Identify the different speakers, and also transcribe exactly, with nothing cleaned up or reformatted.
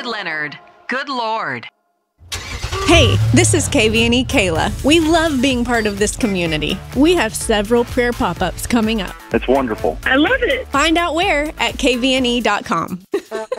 Speaker 1: Leonard. Good Lord.
Speaker 2: Hey, this is K V N E Kayla. We love being part of this community. We have several prayer pop-ups coming up.
Speaker 3: It's wonderful.
Speaker 4: I love it.
Speaker 2: Find out where at K V N E dot com.